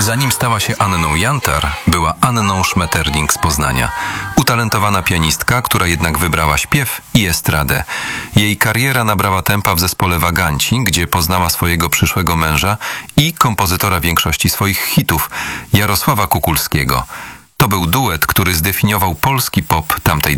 Zanim stała się Anną Jantar, była Anną Schmetterling z Poznania. Utalentowana pianistka, która jednak wybrała śpiew i estradę. Jej kariera nabrała tempa w zespole Waganci, gdzie poznała swojego przyszłego męża i kompozytora większości swoich hitów, Jarosława Kukulskiego. To był duet, który zdefiniował polski pop tamtej